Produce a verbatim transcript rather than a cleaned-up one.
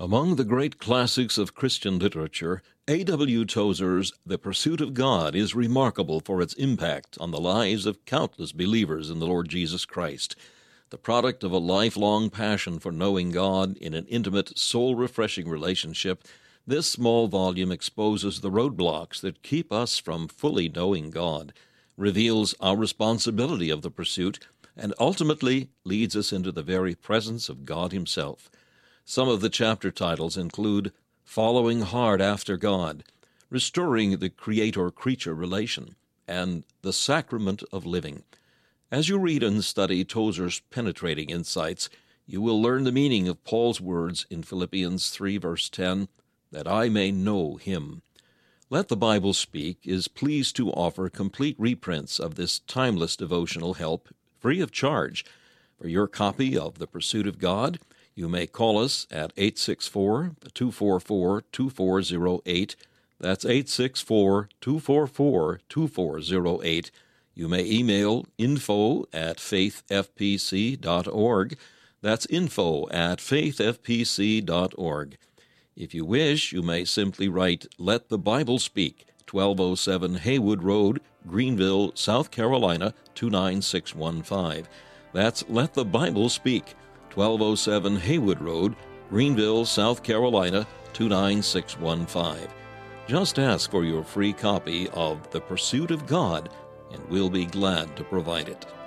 Among the great classics of Christian literature, A W Tozer's The Pursuit of God is remarkable for its impact on the lives of countless believers in the Lord Jesus Christ. The product of a lifelong passion for knowing God in an intimate, soul-refreshing relationship, this small volume exposes the roadblocks that keep us from fully knowing God, reveals our responsibility of the pursuit, and ultimately leads us into the very presence of God Himself. Some of the chapter titles include Following Hard After God, Restoring the Creator-Creature Relation, and The Sacrament of Living. As you read and study Tozer's penetrating insights, you will learn the meaning of Paul's words in Philippians three, verse ten, that I may know Him. Let the Bible Speak is pleased to offer complete reprints of this timeless devotional help free of charge. For your copy of The Pursuit of God, you may call us at eight six four, two four four, two four zero eight. That's eight six four, two four four, two four zero eight. You may email info at faith f p c dot org. That's info at faith f p c dot org. If you wish, you may simply write Let the Bible Speak, twelve oh seven Haywood Road, Greenville, South Carolina, two nine six one five. That's Let the Bible Speak, twelve oh seven Haywood Road, Greenville, South Carolina, two nine six one five. Just ask for your free copy of The Pursuit of God, and we'll be glad to provide it.